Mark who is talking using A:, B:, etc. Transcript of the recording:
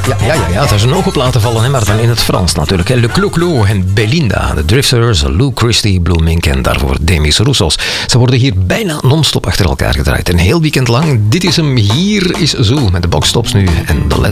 A: Ja, daar zijn ook op laten vallen, hè, maar dan in het Frans natuurlijk. Hè. Le Clo-Clo en Belinda, de Drifters, Lou Christie, Blue Mink en daarvoor Demis Roussos. Ze worden hier bijna non-stop achter elkaar gedraaid. Een heel weekend lang. Dit is hem, hier is Zoo met de boxtops nu en de letter.